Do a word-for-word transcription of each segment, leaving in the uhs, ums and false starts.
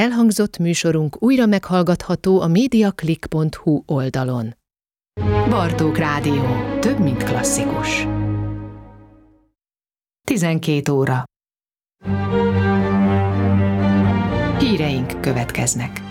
Elhangzott műsorunk újra meghallgatható a mediaclick pont hu oldalon. Bartók Rádió. Több, mint klasszikus. tizenkét óra. Híreink következnek.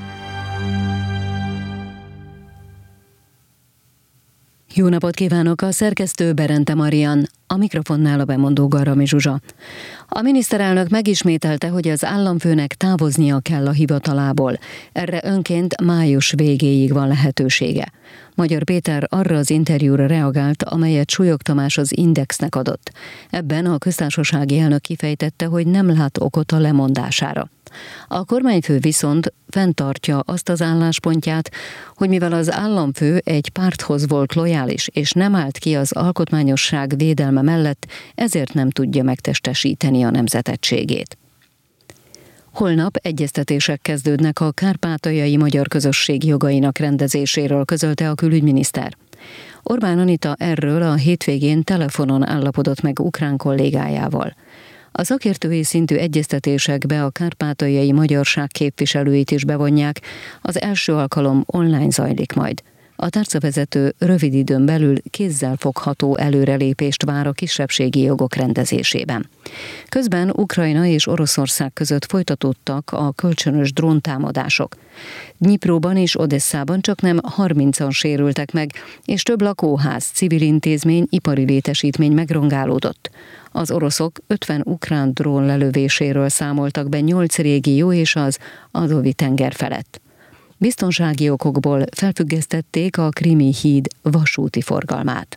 Jó napot kívánok, a szerkesztő Berente Marian, a mikrofonnál a bemondó Garami Zsuzsa. A miniszterelnök megismételte, hogy az államfőnek távoznia kell a hivatalából. Erre önként május végéig van lehetősége. Magyar Péter arra az interjúra reagált, amelyet Súlyog Tamás az Indexnek adott. Ebben a köztársasági elnök kifejtette, hogy nem lát okot a lemondására. A kormányfő viszont fenntartja azt az álláspontját, hogy mivel az államfő egy párthoz volt lojális és nem állt ki az alkotmányosság védelme mellett, ezért nem tudja megtestesíteni a nemzetegységét. Holnap egyeztetések kezdődnek a kárpátaljai magyar közösség jogainak rendezéséről, közölte a külügyminiszter. Orbán Anita erről a hétvégén telefonon állapodott meg ukrán kollégájával. A szakértői szintű egyeztetésekbe a kárpátaljai magyarság képviselőit is bevonják, az első alkalom online zajlik majd. A tárcavezető rövid időn belül kézzelfogható előrelépést vár a kisebbségi jogok rendezésében. Közben Ukrajna és Oroszország között folytatódtak a kölcsönös dróntámadások. Dnyipróban és Odesszában csaknem harmincan sérültek meg, és több lakóház, civil intézmény, ipari létesítmény megrongálódott. Az oroszok ötven ukrán drón lelövéséről számoltak be nyolc régió és az Azovi tenger felett. Biztonsági okokból felfüggesztették a Krimi híd vasúti forgalmát.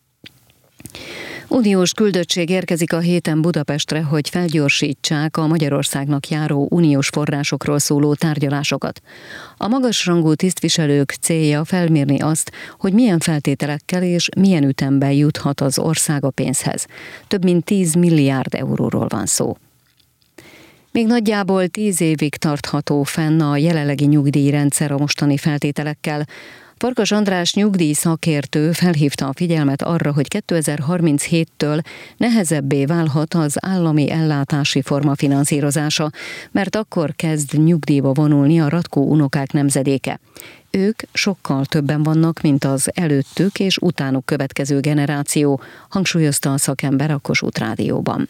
Uniós küldöttség érkezik a héten Budapestre, hogy felgyorsítsák a Magyarországnak járó uniós forrásokról szóló tárgyalásokat. A magasrangú tisztviselők célja felmérni azt, hogy milyen feltételekkel és milyen ütemben juthat az ország a pénzhez. Több mint tíz milliárd euróról van szó. Még nagyjából tíz évig tartható fenn a jelenlegi nyugdíjrendszer a mostani feltételekkel. Farkas András nyugdíj szakértő felhívta a figyelmet arra, hogy kétezer-harminchéttől nehezebbé válhat az állami ellátási forma finanszírozása, mert akkor kezd nyugdíjba vonulni a ratkó unokák nemzedéke. Ők sokkal többen vannak, mint az előttük és utánuk következő generáció, hangsúlyozta a szakember a Kossuth Rádióban.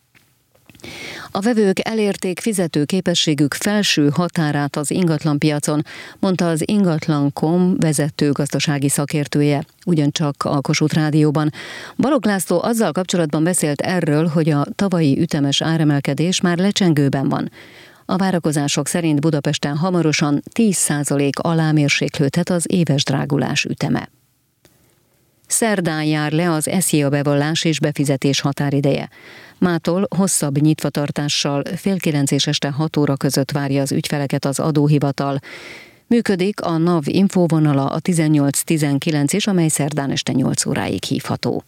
A vevők elérték fizetőképességük felső határát az ingatlanpiacon, mondta az ingatlan pont com vezető gazdasági szakértője, ugyancsak a Kossuth Rádióban. Balogh László azzal kapcsolatban beszélt erről, hogy a tavalyi ütemes áremelkedés már lecsengőben van. A várakozások szerint Budapesten hamarosan tíz százalék alá mérséklődhet az éves drágulás üteme. Szerdán jár le az SZIA bevallás és befizetés határideje. Mától hosszabb nyitvatartással fél kilenc és este hat óra között várja az ügyfeleket az adóhivatal. Működik a NAV infóvonala a tizennyolc tizenkilenc is, amely szerdán este nyolc óráig hívható.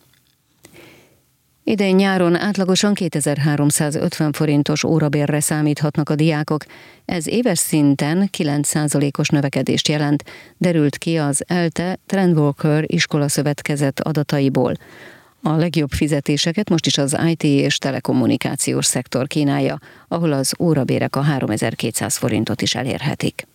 Idén nyáron átlagosan kétezer-háromszázötven forintos órabérre számíthatnak a diákok. Ez éves szinten kilenc százalékos növekedést jelent, derült ki az ELTE Trendwalker iskolaszövetkezet adataiból. A legjobb fizetéseket most is az i té és telekommunikációs szektor kínálja, ahol az órabérek a háromezer-kétszáz forintot is elérhetik.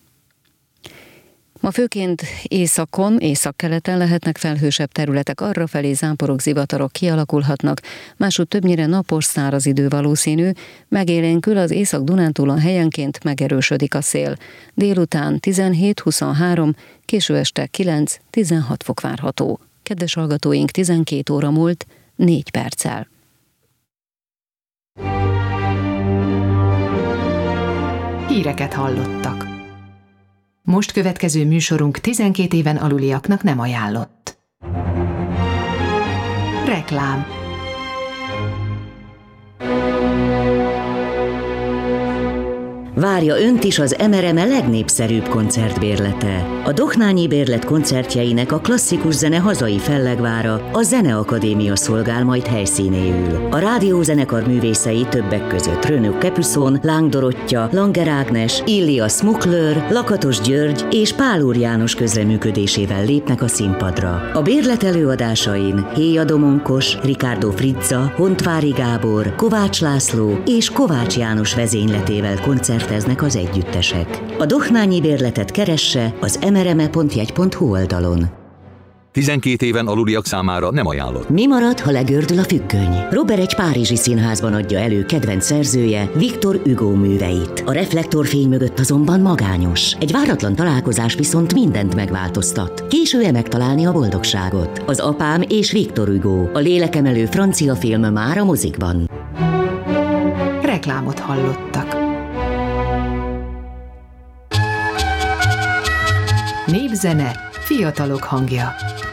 Ma főként északon, északkeleten lehetnek felhősebb területek, arrafelé záporok, zivatarok kialakulhatnak, másútt többnyire napos, száraz idő valószínű, megélénkül az Észak-Dunántúlon helyenként megerősödik a szél. Délután tizenhét-huszonhárom, késő este kilenc-tizenhat fok várható. Kedves hallgatóink, tizenkét óra múlt, négy perccel. Híreket hallottak. Most következő műsorunk tizenkét éven aluliaknak nem ajánlott. Reklám. Várja önt is az em er em e legnépszerűbb koncertbérlete. A Dohnányi Bérlet koncertjeinek a klasszikus zene hazai fellegvára, a Zeneakadémia szolgál majd helyszínéül. A rádiózenekar művészei többek között Renaud Capuçon, Láng Dorottya, Langer Ágnes, Illia Smukler, Lakatos György és Pál Úr János közreműködésével lépnek a színpadra. A bérlet előadásain Héja Domonkos, Ricardo Frizza, Hontvári Gábor, Kovács László és Kovács János vezényletével koncert koncerteznek az együttesek. A Dohnányi bérletet keresse az emereme pont jegy pont hu oldalon. tizenkét éven aluliak számára nem ajánlott. Mi marad, ha legördül a függöny? Robert egy párizsi színházban adja elő kedvenc szerzője, Victor Hugo műveit. A reflektorfény mögött azonban magányos. Egy váratlan találkozás viszont mindent megváltoztat. Késő-e megtalálni a boldogságot? Az Apám és Victor Hugo, a lélekemelő francia film már a mozikban. Reklámot hallottak. Népzene, fiatalok hangja.